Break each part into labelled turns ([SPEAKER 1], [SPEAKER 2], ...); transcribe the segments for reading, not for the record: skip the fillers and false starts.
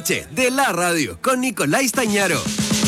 [SPEAKER 1] De la radio con Nicolás Tañaro.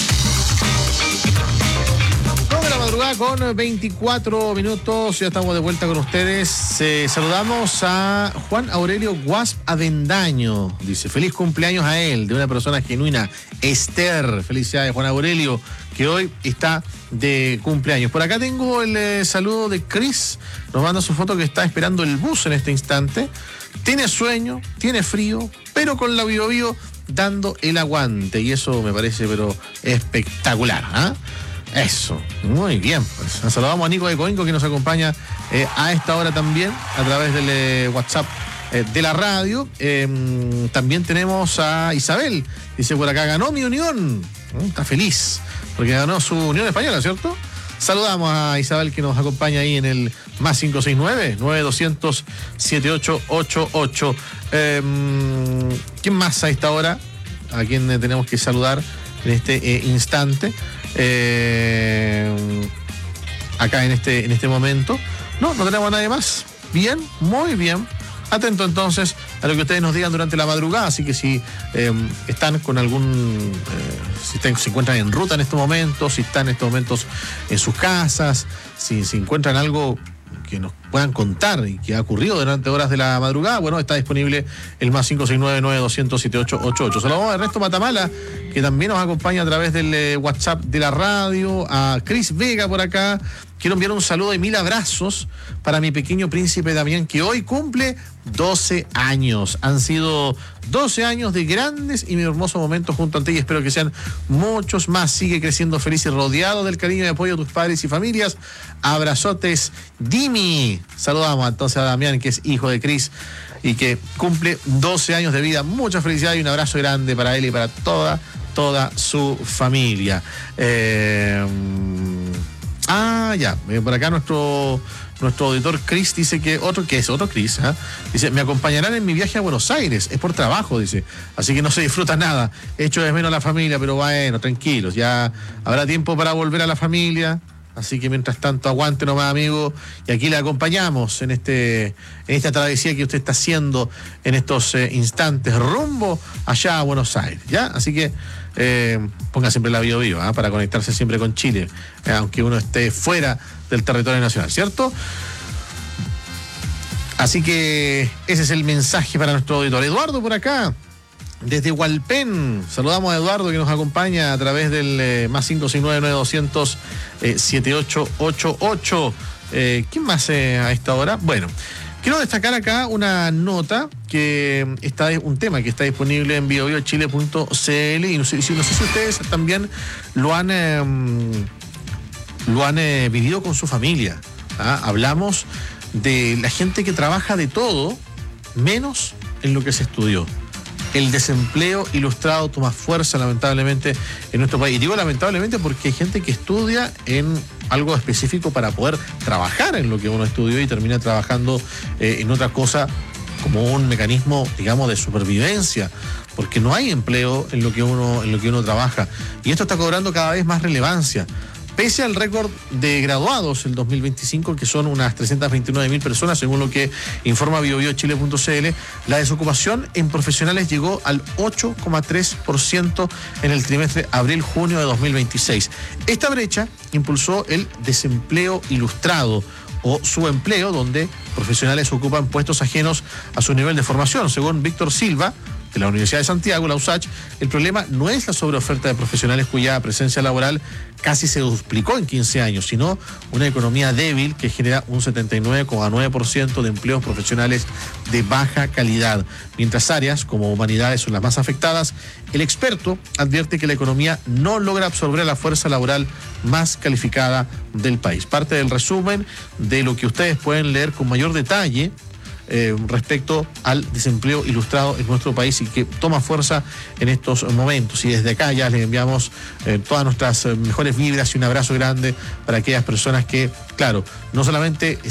[SPEAKER 2] De la madrugada con 24 minutos, ya estamos de vuelta con ustedes. Saludamos a Juan Aurelio Guasp Avendaño. Dice, feliz cumpleaños a él, de una persona genuina, Esther. Felicidades, Juan Aurelio, que hoy está de cumpleaños. Por acá tengo el saludo de Chris. Nos manda su foto que está esperando el bus en este instante. Tiene sueño, tiene frío, pero con la Bio Bio dando el aguante. Y eso me parece, pero espectacular, ¿ah? Eso, muy bien. Pues saludamos a Nico de Coinco, que nos acompaña a esta hora también a través del WhatsApp de la radio. También tenemos a Isabel. Dice por acá, ganó mi Unión. Está feliz porque ganó su Unión Española, ¿cierto? Saludamos a Isabel, que nos acompaña ahí en el más 569-9200-7888. ¿Quién más a esta hora? ¿A quién tenemos que saludar en este instante? Acá en este momento. No tenemos a nadie más. Bien, muy bien. Atento entonces a lo que ustedes nos digan durante la madrugada. Así que si están con algún... si se encuentran en ruta en estos momentos, si están en estos momentos en sus casas, si encuentran algo que nos puedan contar y que ha ocurrido durante horas de la madrugada, bueno, está disponible el más 569-9200-7888. Saludamos a Ernesto Matamala, que también nos acompaña a través del WhatsApp de la radio, a Cris Vega por acá. Quiero enviar un saludo y 1000 abrazos para mi pequeño príncipe Damián, que hoy cumple 12 años. Han sido 12 años de grandes y hermosos momentos junto a ti, y espero que sean muchos más. Sigue creciendo feliz y rodeado del cariño y apoyo de tus padres y familias. Abrazotes, Dimi. Saludamos entonces a Damián, que es hijo de Cris y que cumple 12 años de vida. Mucha felicidad y un abrazo grande para él y para toda su familia. Por acá nuestro auditor Chris dice que otro Chris, ¿eh? Dice, me acompañarán en mi viaje a Buenos Aires, es por trabajo, dice, así que no se disfruta nada, echo de menos a la familia, pero bueno, tranquilos, ya habrá tiempo para volver a la familia, así que mientras tanto aguante nomás, amigo, y aquí le acompañamos en esta travesía que usted está haciendo en estos instantes rumbo allá a Buenos Aires, ¿ya? Así que ponga siempre la Bio Bio, para conectarse siempre con Chile, aunque uno esté fuera del territorio nacional, ¿cierto? Así que ese es el mensaje para nuestro auditor. Eduardo por acá, desde Hualpén. Saludamos a Eduardo, que nos acompaña a través del más 569-9200-7888. ¿Quién más a esta hora? Bueno, quiero destacar acá una nota un tema que está disponible en biobiochile.cl, y no sé si ustedes también lo han vivido con su familia. Hablamos de la gente que trabaja de todo menos en lo que se estudió. El desempleo ilustrado toma fuerza, lamentablemente, en nuestro país. Y digo lamentablemente porque hay gente que estudia en algo específico para poder trabajar en lo que uno estudió y termina trabajando en otra cosa como un mecanismo, digamos, de supervivencia, porque no hay empleo en lo que uno trabaja. Y esto está cobrando cada vez más relevancia. Pese al récord de graduados el 2025, que son unas 329.000 personas, según lo que informa biobiochile.cl, la desocupación en profesionales llegó al 8,3% en el trimestre abril-junio de 2026. Esta brecha impulsó el desempleo ilustrado o subempleo, donde profesionales ocupan puestos ajenos a su nivel de formación. Según Víctor Silva, de la Universidad de Santiago, la USACH, el problema no es la sobreoferta de profesionales cuya presencia laboral casi se duplicó en 15 años, sino una economía débil que genera un 79,9% de empleos profesionales de baja calidad. Mientras áreas como humanidades son las más afectadas, el experto advierte que la economía no logra absorber a la fuerza laboral más calificada del país. Parte del resumen de lo que ustedes pueden leer con mayor detalle respecto al desempleo ilustrado en nuestro país y que toma fuerza en estos momentos. Y desde acá ya les enviamos todas nuestras mejores vibras y un abrazo grande para aquellas personas que, claro, no solamente